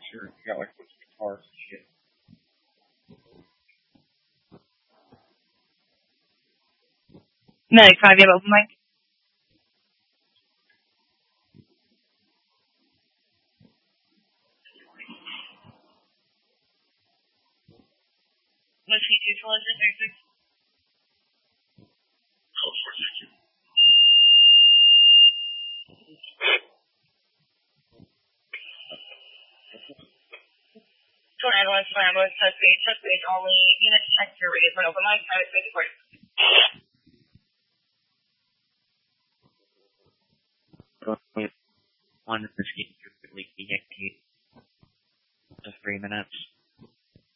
sure you got like those guitars and shit. Medic 5, you have open mic? Whiskey 2 Soldier 36. Short ambulance, touch base only, unit check your ready for an open mic, private space report. One whiskey, quickly, 3 minutes.